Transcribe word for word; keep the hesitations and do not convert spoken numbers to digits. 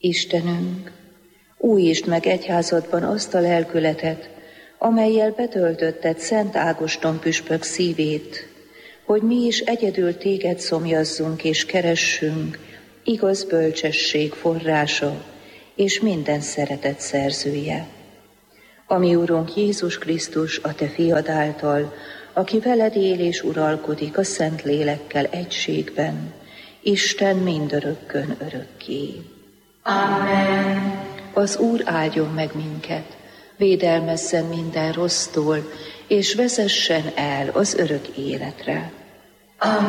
Istenünk, újítsd meg egyházadban azt a lelkületet, amellyel betöltötted Szent Ágoston püspök szívét, hogy mi is egyedül téged szomjazzunk és keressünk, igaz bölcsesség forrása és minden szeretet szerzője. Ami Urunk Jézus Krisztus, a te fiad által, aki veled él és uralkodik a Szent Lélekkel egységben, Isten mindörökkön örökké. Amen. Az Úr áldjon meg minket, védelmezzen minden rossztól, és vezessen el az örök életre. Amen.